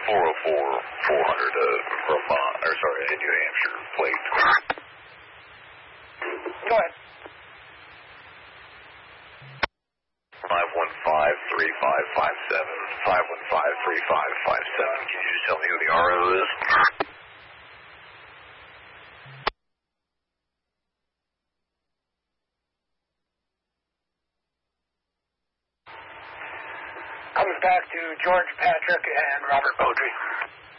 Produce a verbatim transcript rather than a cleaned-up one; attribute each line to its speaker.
Speaker 1: four oh four, four hundred, uh, Vermont, or sorry, New Hampshire plate.
Speaker 2: Go ahead.
Speaker 1: five one five, three five five seven, five one five, three five five seven. Can you just tell me who the R O is?
Speaker 2: Comes back to George Patrick and Robert Beaudry.